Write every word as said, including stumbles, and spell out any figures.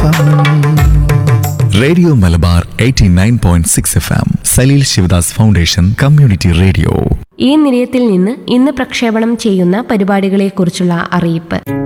Radio Malabar eighty nine point six F M Saleel Sivadas foundation community radio. ഈ നിലയത്തിൽ നിന്ന് ഇന്ന് പ്രക്ഷേപണം ചെയ്യുന്ന പരിപാടികളെക്കുറിച്ചുള്ള അറിയിപ്പ്.